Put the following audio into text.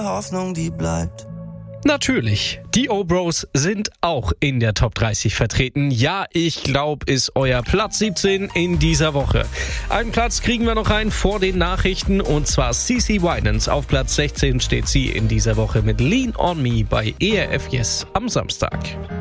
Hoffnung, die bleibt. Natürlich, die O-Bros sind auch in der Top 30 vertreten. Ja, ich glaube, ist euer Platz 17 in dieser Woche. Einen Platz kriegen wir noch rein vor den Nachrichten, und zwar CeCe Winans. Auf Platz 16 steht sie in dieser Woche mit Lean on Me bei ERF Yes am Samstag.